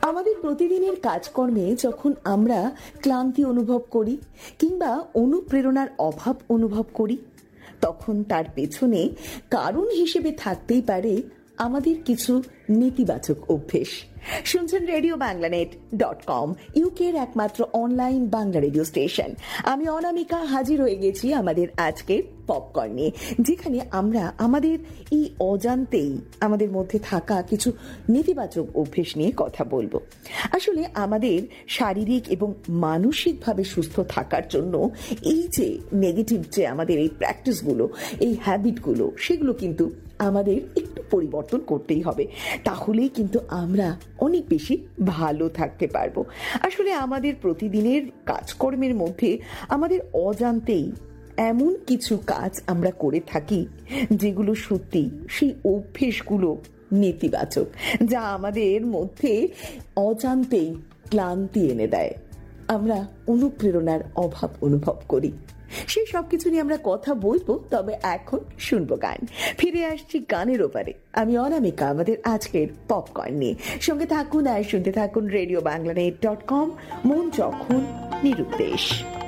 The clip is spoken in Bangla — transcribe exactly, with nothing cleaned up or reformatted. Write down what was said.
আমাদের প্রতিদিনের কাজকর্মে যখন আমরা ক্লান্তি অনুভব করি কিংবা অনুপ্রেরণার অভাব অনুভব করি, তখন তার পেছনে কারণ হিসেবে থাকতেই পারে আমাদের কিছু নেতিবাচক অভ্যেস। শুনছেন রেডিও বাংলানেট ডট কম, ইউকের একমাত্র অনলাইন বাংলা রেডিও স্টেশন। আমি অনামিকা হাজির হয়ে গেছি আমাদের আজকের পপকর্ন নিয়ে, যেখানে আমরা আমাদের এই অজান্তেই আমাদের মধ্যে থাকা কিছু নেতিবাচক অভ্যেস নিয়ে কথা বলবো। আসলে আমাদের শারীরিক এবং মানসিকভাবে সুস্থ থাকার জন্য এই যে নেগেটিভ যে আমাদের এই প্র্যাকটিসগুলো, এই হ্যাবিটগুলো, সেগুলো কিন্তু আমাদের একটু পরিবর্তন করতেই হবে। তাহলেই কিন্তু আমরা অনেক বেশি ভালো থাকতে পারবো। আসলে আমাদের প্রতিদিনের কাজকর্মের মধ্যে আমাদের অজান্তেই এমন কিছু কাজ আমরা করে থাকি যেগুলো সত্যি সেই অভ্যেসগুলো নেতিবাচক, যা আমাদের মধ্যে অজান্তেই ক্লান্তি এনে দেয়। আমরা অনুপ্রেরণার অভাব অনুভব করি। সেই সব কিছু নিয়ে আমরা কথা বলবো, তবে এখন শুনবো গান। ফিরে আসছি গানের ওপারে। আমি অনামিকা আমাদের আজকের পপকর্ন নিয়ে। সঙ্গে থাকুন আর শুনতে থাকুন রেডিও বাংলানেট ডট কম, মন যখন নিরুদ্দেশ।